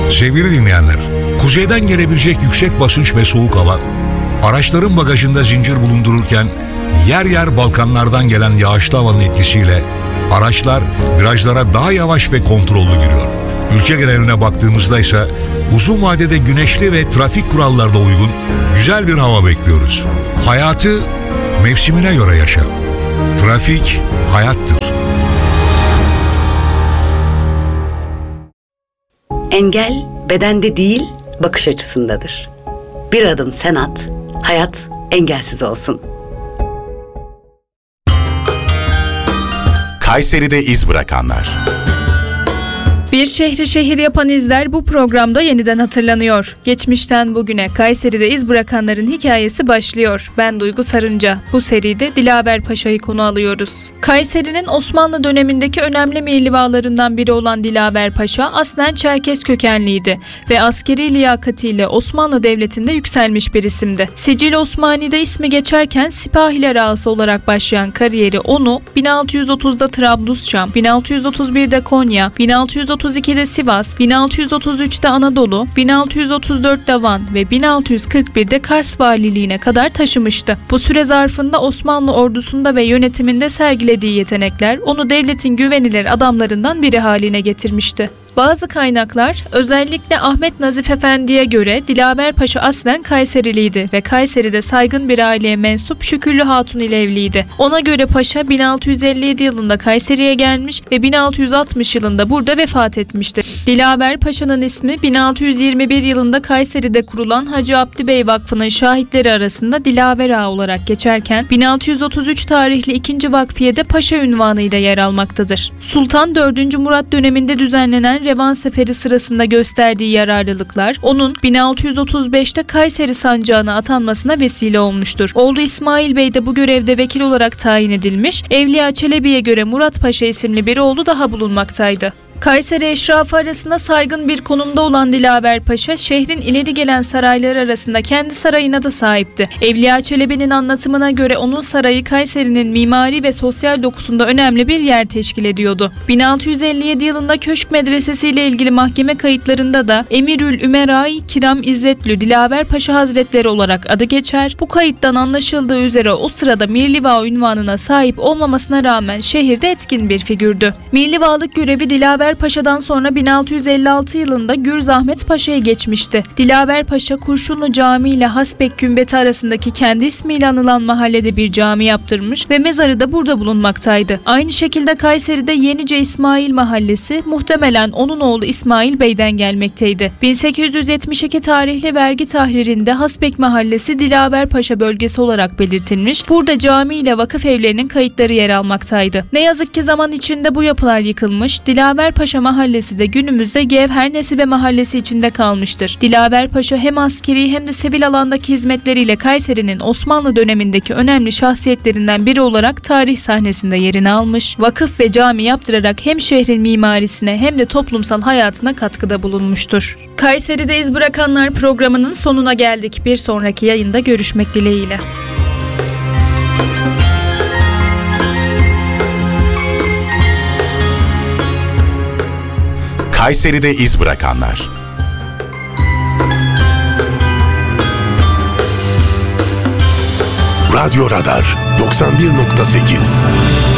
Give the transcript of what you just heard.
Sevgili dinleyenler, kuzeyden gelebilecek yüksek basınç ve soğuk hava, araçların bagajında zincir bulundururken yer yer Balkanlardan gelen yağışlı havanın etkisiyle araçlar virajlara daha yavaş ve kontrollü giriyor. Ülke geneline baktığımızda ise uzun vadede güneşli ve trafik kurallarına uygun güzel bir hava bekliyoruz. Hayatı mevsimine göre yaşa. Trafik hayattır. Engel bedende değil, bakış açısındadır. Bir adım sen at, hayat engelsiz olsun. Kayseri'de iz bırakanlar. Bir şehri şehir yapan izler bu programda yeniden hatırlanıyor. Geçmişten bugüne Kayseri'de iz bırakanların hikayesi başlıyor. Ben Duygu Sarınca. Bu seride Dilaver Paşa'yı konu alıyoruz. Kayseri'nin Osmanlı dönemindeki önemli mihlivalarından biri olan Dilaver Paşa aslen Çerkes kökenliydi ve askeri liyakatiyle Osmanlı Devleti'nde yükselmiş bir isimdi. Sicil Osmani'de ismi geçerken sipahiler ağası olarak başlayan kariyeri onu 1630'da Trablusçam, 1631'de Konya, 1632'de Sivas, 1633'te Anadolu, 1634'te Van ve 1641'de Kars valiliğine kadar taşımıştı. Bu süre zarfında Osmanlı ordusunda ve yönetiminde sergilediği yetenekler onu devletin güvenilir adamlarından biri haline getirmişti. Bazı kaynaklar özellikle Ahmet Nazif Efendi'ye göre Dilaver Paşa aslen Kayseriliydi ve Kayseri'de saygın bir aileye mensup Şükürlü Hatun ile evliydi. Ona göre Paşa 1657 yılında Kayseri'ye gelmiş ve 1660 yılında burada vefat etmişti. Dilaver Paşa'nın ismi 1621 yılında Kayseri'de kurulan Hacı Abdi Bey Vakfı'nın şahitleri arasında Dilaver Ağa olarak geçerken 1633 tarihli 2. Vakfiye'de Paşa unvanıyla yer almaktadır. Sultan 4. Murat döneminde düzenlenen Revan Seferi sırasında gösterdiği yararlılıklar onun 1635'te Kayseri sancağına atanmasına vesile olmuştur. Oğlu İsmail Bey de bu görevde vekil olarak tayin edilmiş, Evliya Çelebi'ye göre Murat Paşa isimli bir oğlu daha bulunmaktaydı. Kayseri eşrafı arasında saygın bir konumda olan Dilaver Paşa, şehrin ileri gelen sarayları arasında kendi sarayına da sahipti. Evliya Çelebi'nin anlatımına göre onun sarayı Kayseri'nin mimari ve sosyal dokusunda önemli bir yer teşkil ediyordu. 1657 yılında Köşk Medresesi ile ilgili mahkeme kayıtlarında da Emirül Ümerai Kiram İzzetlü Dilaver Paşa Hazretleri olarak adı geçer. Bu kayıttan anlaşıldığı üzere o sırada Mirliva unvanına sahip olmamasına rağmen şehirde etkin bir figürdü. Mirlivalık görevi Dilaver Paşa'dan sonra 1656 yılında Gürz Ahmet Paşa'ya geçmişti. Dilaver Paşa, Kurşunlu Camii ile Hasbek Kümbeti arasındaki kendi ismiyle anılan mahallede bir cami yaptırmış ve mezarı da burada bulunmaktaydı. Aynı şekilde Kayseri'de Yenice İsmail Mahallesi muhtemelen onun oğlu İsmail Bey'den gelmekteydi. 1872 tarihli vergi tahririnde Hasbek Mahallesi Dilaver Paşa bölgesi olarak belirtilmiş. Burada cami ile vakıf evlerinin kayıtları yer almaktaydı. Ne yazık ki zaman içinde bu yapılar yıkılmış, Dilaver Paşa Mahallesi de günümüzde Gevher Nesibe Mahallesi içinde kalmıştır. Dilaver Paşa hem askeri hem de sivil alandaki hizmetleriyle Kayseri'nin Osmanlı dönemindeki önemli şahsiyetlerinden biri olarak tarih sahnesinde yerini almış, vakıf ve cami yaptırarak hem şehrin mimarisine hem de toplumsal hayatına katkıda bulunmuştur. Kayseri'de iz bırakanlar programının sonuna geldik. Bir sonraki yayında görüşmek dileğiyle. Kayseri'de iz bırakanlar. Radyo Radar 91.8